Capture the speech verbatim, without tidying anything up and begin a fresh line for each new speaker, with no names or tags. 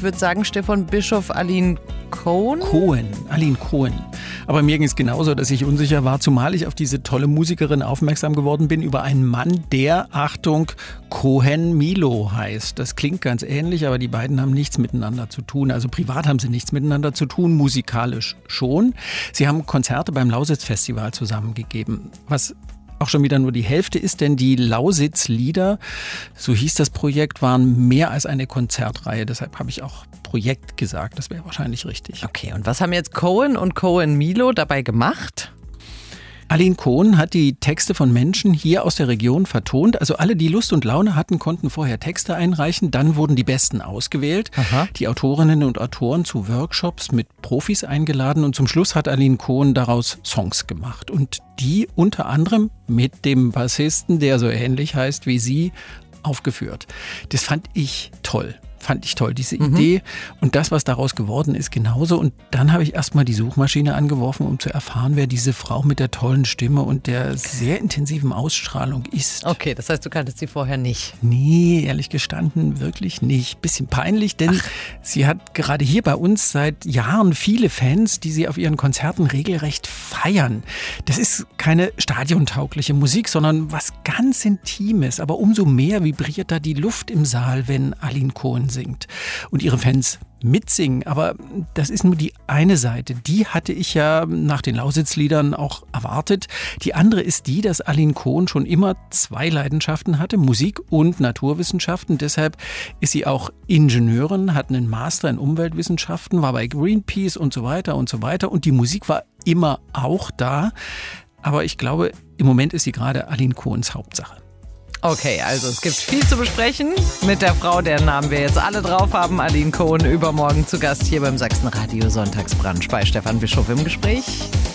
Ich würde sagen, Stefan Bischoff, Aline Cohen.
Cohen, Aline Cohen. Aber mir ging es genauso, dass ich unsicher war, zumal ich auf diese tolle Musikerin aufmerksam geworden bin über einen Mann, der, Achtung, Cohen Milo heißt. Das klingt ganz ähnlich, aber die beiden haben nichts miteinander zu tun. Also privat haben sie nichts miteinander zu tun, musikalisch schon. Sie haben Konzerte beim Lausitz-Festival zusammengegeben, was auch schon wieder nur die Hälfte ist, denn die Lausitz-Lieder, so hieß das Projekt, waren mehr als eine Konzertreihe. Deshalb habe ich auch Projekt gesagt, das wäre wahrscheinlich richtig.
Okay, und was haben jetzt Cohen und Cohen Milo dabei gemacht?
Aline Cohen hat die Texte von Menschen hier aus der Region vertont. Also alle, die Lust und Laune hatten, konnten vorher Texte einreichen. Dann wurden die Besten ausgewählt. Aha. Die Autorinnen und Autoren zu Workshops mit Profis eingeladen. Und zum Schluss hat Aline Cohen daraus Songs gemacht. Und die unter anderem mit dem Bassisten, der so ähnlich heißt wie sie, aufgeführt. Das fand ich toll. Fand ich toll, diese mhm. Idee. Und das, was daraus geworden ist, genauso. Und dann habe ich erstmal die Suchmaschine angeworfen, um zu erfahren, wer diese Frau mit der tollen Stimme und der sehr intensiven Ausstrahlung ist.
Okay, das heißt, du kanntest sie vorher nicht?
Nee, ehrlich gestanden, wirklich nicht. Bisschen peinlich, denn Ach. sie hat gerade hier bei uns seit Jahren viele Fans, die sie auf ihren Konzerten regelrecht feiern. Das ist keine stadiontaugliche Musik, sondern was ganz Intimes. Aber umso mehr vibriert da die Luft im Saal, wenn Aline Cohen singt und ihre Fans mitsingen. Aber das ist nur die eine Seite. Die hatte ich ja nach den Lausitz-Liedern auch erwartet. Die andere ist die, dass Aline Cohen schon immer zwei Leidenschaften hatte, Musik und Naturwissenschaften. Deshalb ist sie auch Ingenieurin, hat einen Master in Umweltwissenschaften, war bei Greenpeace und so weiter und so weiter. Und die Musik war immer auch da. Aber ich glaube, im Moment ist sie gerade Aline Cohens Hauptsache.
Okay, also es gibt viel zu besprechen mit der Frau, deren Namen wir jetzt alle drauf haben, Aline Cohen, übermorgen zu Gast hier beim Sachsenradio Sonntagsbrunch bei Stefan Bischoff im Gespräch.